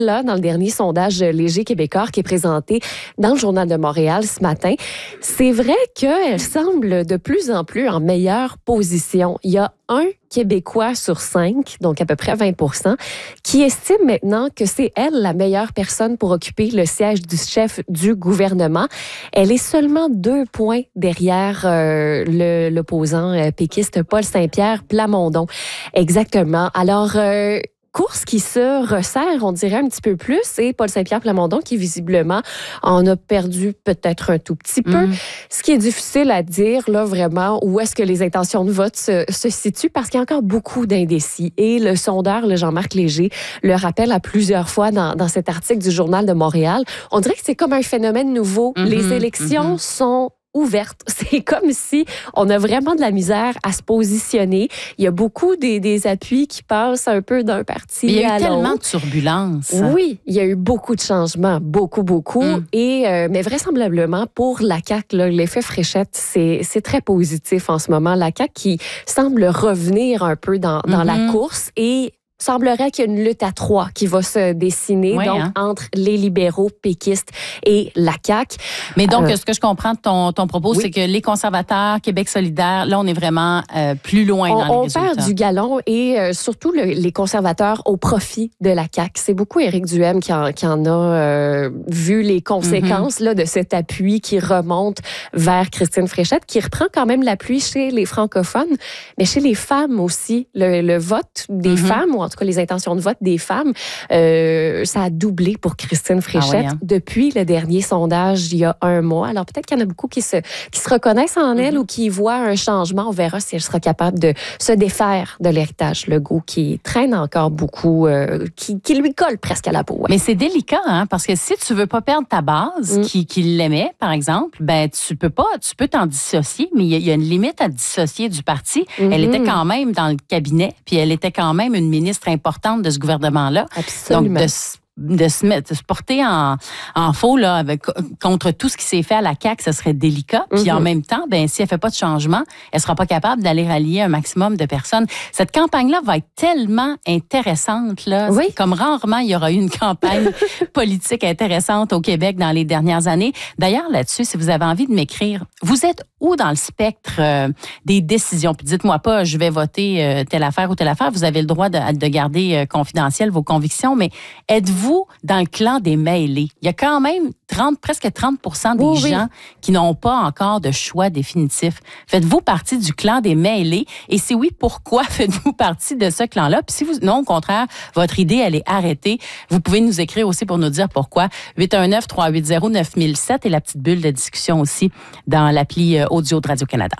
là, dans le dernier sondage Léger Québécois qui est présenté dans le Journal de Montréal ce matin, c'est vrai qu'elle semble de plus en plus en meilleure position. Il y a un Québécois sur 5, donc à peu près 20%, qui estime maintenant que c'est elle la meilleure personne pour occuper le siège du chef du gouvernement. Elle est seulement 2 points derrière l'opposant péquiste Paul Saint-Pierre Plamondon. Exactement. Alors, course qui se resserre, on dirait un petit peu plus, et Paul Saint-Pierre Plamondon qui visiblement en a perdu peut-être un tout petit peu. Ce qui est difficile à dire, là, vraiment, où est-ce que les intentions de vote se situent, parce qu'il y a encore beaucoup d'indécis. Et le sondeur, le Jean-Marc Léger, le rappelle à plusieurs fois dans cet article du Journal de Montréal. On dirait que c'est comme un phénomène nouveau. Les élections sont ouverte. C'est comme si on a vraiment de la misère à se positionner. Il y a beaucoup des appuis qui passent un peu d'un parti à l'autre. Il y a eu tellement de turbulences. Oui, il y a eu beaucoup de changements, beaucoup. Et mais vraisemblablement, pour la CAQ, là, l'effet fréchette, c'est très positif en ce moment. La CAQ qui semble revenir un peu dans la course et semblerait qu'il y a une lutte à 3 qui va se dessiner entre les libéraux péquistes et la CAQ. Mais donc, ce que je comprends de ton propos, c'est que les conservateurs, Québec solidaire, là, on est vraiment plus loin dans les résultats. On perd du galon et surtout les conservateurs au profit de la CAQ. C'est beaucoup Éric Duhaime qui en a vu les conséquences là, de cet appui qui remonte vers Christine Fréchette, qui reprend quand même l'appui chez les francophones, mais chez les femmes aussi. Le vote des femmes, ou en tout cas les intentions de vote des femmes, ça a doublé pour Christine Fréchette depuis le dernier sondage il y a un mois. Alors peut-être qu'il y en a beaucoup qui se reconnaissent en elle ou qui voient un changement. On verra si elle sera capable de se défaire de l'héritage Legault qui traîne encore beaucoup, qui lui colle presque à la peau. Mais c'est délicat, hein, parce que si tu veux pas perdre ta base, qui l'aimait, par exemple, ben tu peux t'en dissocier, mais il y a une limite à dissocier du parti. Elle était quand même dans le cabinet, puis elle était quand même une ministre importante de ce gouvernement-là. Absolument. Donc, de se porter en faux là, contre tout ce qui s'est fait à la CAQ, ce serait délicat. Puis en même temps, ben si elle fait pas de changement, elle sera pas capable d'aller rallier un maximum de personnes. Cette campagne-là va être tellement intéressante là, comme rarement il y aura eu une campagne politique intéressante au Québec dans les dernières années. D'ailleurs, là-dessus, si vous avez envie de m'écrire, vous êtes où dans le spectre des décisions? Puis dites-moi pas, je vais voter telle affaire ou telle affaire. Vous avez le droit de garder confidentiel vos convictions, mais êtes-vous dans le clan des mêlés? Il y a quand même presque 30% des gens qui n'ont pas encore de choix définitif. Faites-vous partie du clan des mêlés? Et si oui, pourquoi faites-vous partie de ce clan-là? Puis si vous, non, au contraire, votre idée, elle est arrêtée, vous pouvez nous écrire aussi pour nous dire pourquoi. 819-380-9007 et la petite bulle de discussion aussi dans l'appli audio de Radio-Canada.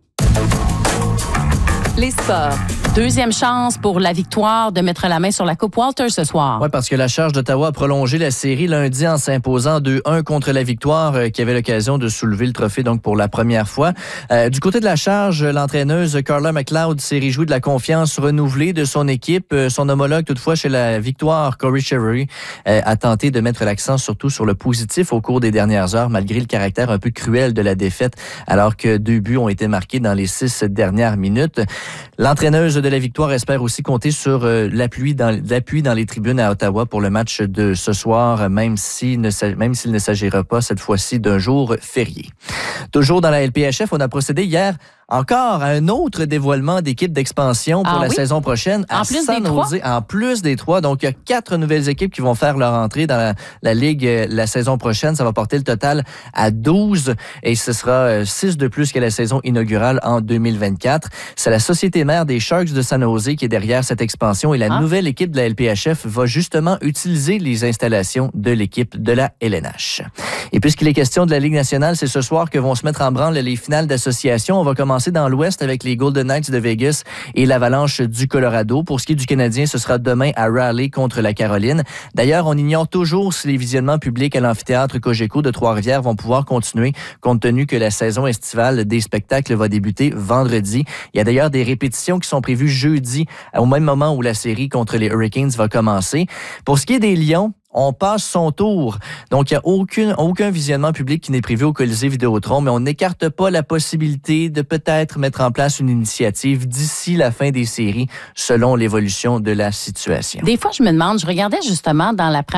Les sports. Deuxième chance pour la victoire de mettre la main sur la Coupe Walter ce soir. Oui, parce que la Charge d'Ottawa a prolongé la série lundi en s'imposant 2-1 contre la Victoire qui avait l'occasion de soulever le trophée donc pour la première fois. Du côté de la Charge, l'entraîneuse Carla McLeod s'est réjouie de la confiance renouvelée de son équipe. Son homologue toutefois chez la Victoire, Corey Cheverry, a tenté de mettre l'accent surtout sur le positif au cours des dernières heures, malgré le caractère un peu cruel de la défaite, alors que 2 buts ont été marqués dans les 6 dernières minutes. L'entraîneuse de la Victoire espère aussi compter sur l'appui dans les tribunes à Ottawa pour le match de ce soir, même s'il ne s'agira pas cette fois-ci d'un jour férié. Toujours dans la LPHF, on a procédé hier encore à un autre dévoilement d'équipe d'expansion pour la saison prochaine à San Jose, en plus des 3. Donc, il y a 4 nouvelles équipes qui vont faire leur entrée dans la Ligue la saison prochaine. Ça va porter le total à 12 et ce sera 6 de plus que la saison inaugurale en 2024. C'est la société mère des Sharks de San Jose qui est derrière cette expansion et la nouvelle équipe de la LPHF va justement utiliser les installations de l'équipe de la LNH. Et puisqu'il est question de la Ligue nationale, c'est ce soir que vont se mettre en branle les finales d'association. On va commencer dans l'Ouest avec les Golden Knights de Vegas et l'Avalanche du Colorado. Pour ce qui est du Canadien, ce sera demain à Raleigh contre la Caroline. D'ailleurs, on ignore toujours si les visionnements publics à l'amphithéâtre Cogeco de Trois-Rivières vont pouvoir continuer, compte tenu que la saison estivale des spectacles va débuter vendredi. Il y a d'ailleurs des répétitions qui sont prévues jeudi, au même moment où la série contre les Hurricanes va commencer. Pour ce qui est des Lions, on passe son tour. Donc, il n'y a aucun visionnement public qui n'est prévu au Colisée Vidéotron, mais on n'écarte pas la possibilité de peut-être mettre en place une initiative d'ici la fin des séries, selon l'évolution de la situation. Des fois, je me demande, je regardais justement dans la presse